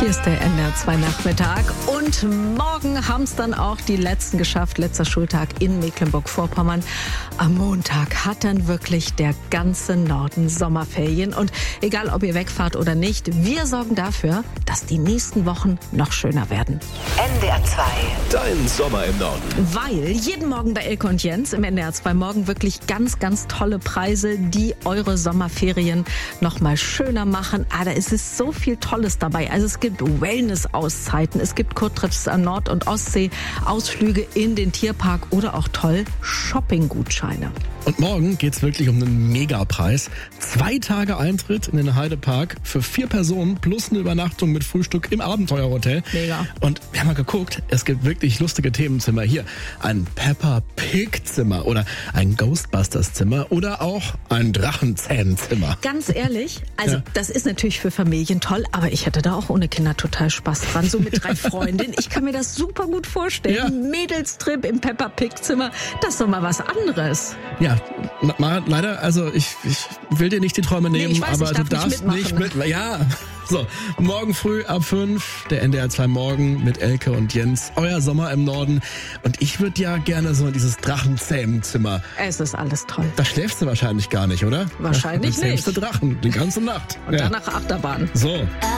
Hier ist der NDR2 Nachmittag und morgen haben es dann auch die Letzten geschafft. Letzter Schultag in Mecklenburg-Vorpommern. Am Montag hat dann wirklich der ganze Norden Sommerferien. Und egal, ob ihr wegfahrt oder nicht, wir sorgen dafür, dass die nächsten Wochen noch schöner werden. NDR2. Dein Sommer im Norden. Weil jeden Morgen bei Elke und Jens im NDR2 Morgen wirklich ganz, ganz tolle Preise, die eure Sommerferien noch mal schöner machen. Da ist es so viel Tolles dabei. Also es gibt Wellness-Auszeiten, es gibt Kurztrips an Nord- und Ostsee, Ausflüge in den Tierpark oder auch toll Shopping-Gutscheine. Und morgen geht's wirklich um einen Megapreis. 2 Tage Eintritt in den Heidepark für 4 Personen plus eine Übernachtung mit Frühstück im Abenteuerhotel. Mega. Und wir haben mal geguckt, es gibt wirklich lustige Themenzimmer. Hier ein Peppa Pig Zimmer oder ein Ghostbusters Zimmer oder auch ein Drachenzähnenzimmer. Ganz ehrlich, also das ist natürlich für Familien toll, aber ich hätte da auch ohne Kinder total Spaß dran, so mit 3 Freundinnen. Ich kann mir das super gut vorstellen. Ja. Mädelstrip im Peppa Pig Zimmer, das ist doch mal was anderes. Ja, leider, also ich will dir nicht die Träume nehmen, ich weiß, aber ich du darf darfst nicht nicht mitmachen. mit. Ja, so, morgen früh ab 5, der NDR2 Morgen mit Elke und Jens, euer Sommer im Norden. Und ich würde ja gerne so in dieses Drachenzähmenzimmer. Es ist alles toll. Da schläfst du wahrscheinlich gar nicht, oder? Wahrscheinlich Dann zähmst du nicht. Drachen die ganze Nacht. Und danach Achterbahn. So.